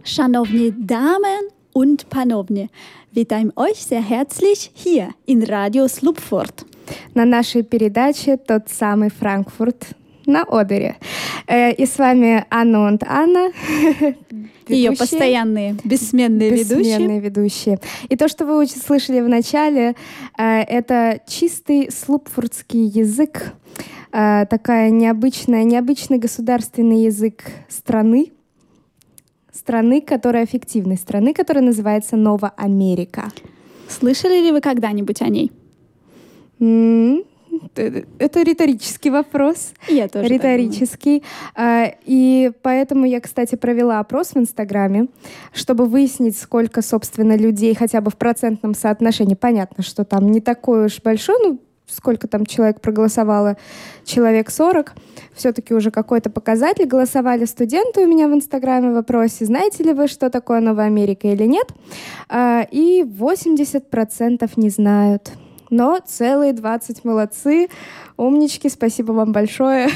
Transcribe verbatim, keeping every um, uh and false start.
Szanowni Damen und Panowie, вітаем euch sehr herzlich hier in Radio Slupfort. На нашей передаче «Тот самый Франкфурт» на Одере. И с вами Анна и Анна, ее постоянные, бессменные, бессменные ведущие. ведущие. И то, что вы слышали в начале, это чистый слупфуртский язык, такая необычная, необычный государственный язык страны, страны, которая фиктивной страны, которая называется Нова Америка. Слышали ли вы когда-нибудь о ней? Mm, это риторический вопрос. Я тоже риторический. И поэтому я, кстати, провела опрос в Инстаграме, чтобы выяснить, сколько, собственно, людей хотя бы в процентном соотношении. Понятно, что там не такой уж большой, ну, сколько там человек проголосовало, человек сорок. Все-таки уже какой-то показатель. Голосовали студенты у меня в Инстаграме в вопросе, знаете ли вы, что такое Новая Америка или нет. И восемьдесят процентов не знают. Но целые двадцать молодцы, умнички, спасибо вам большое.